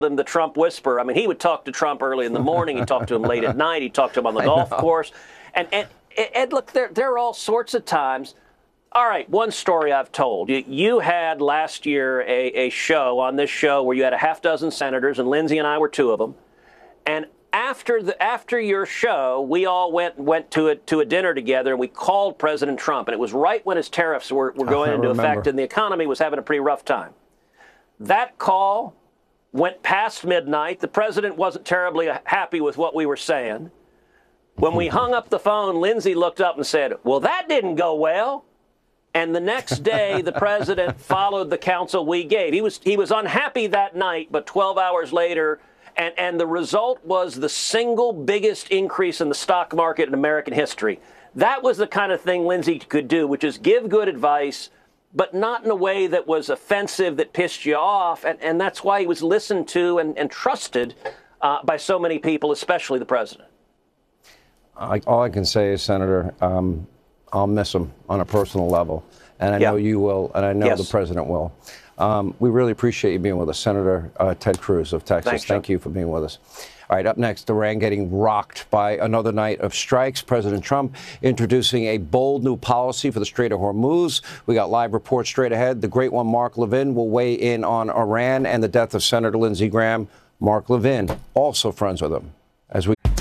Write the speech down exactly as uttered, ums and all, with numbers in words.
him the Trump whisperer. I mean, he would talk to Trump early in the morning. He talked to him late at night. He talked to him on the golf course. And, and, and look, there, there are all sorts of times. All right, one story I've told. You, you had last year a, a show on this show where you had a half dozen senators, and Lindsey and I were two of them. And after the after your show, we all went went to a to a dinner together, and we called President Trump. And it was right when his tariffs were, were going into remember. effect, and the economy was having a pretty rough time. That call went past midnight. The president wasn't terribly happy with what we were saying. When we hung up the phone, Lindsey looked up and said, "Well, that didn't go well." And the next day, the president followed the counsel we gave. He was he was unhappy that night, but twelve hours later, and, and the result was the single biggest increase in the stock market in American history. That was the kind of thing Lindsey could do, which is give good advice, but not in a way that was offensive, that pissed you off. And, and that's why he was listened to and, and trusted uh, by so many people, especially the president. I, all I can say is, Senator, um, I'll miss him on a personal level, and I yeah. know you will, and I know yes. the president will. Um, we really appreciate you being with us, Senator uh, Ted Cruz of Texas. Thanks, Thank you for being with us. All right, up next, Iran getting rocked by another night of strikes. President Trump introducing a bold new policy for the Strait of Hormuz. We got live reports straight ahead. The great one, Mark Levin, will weigh in on Iran and the death of Senator Lindsey Graham. Mark Levin, also friends with him. As we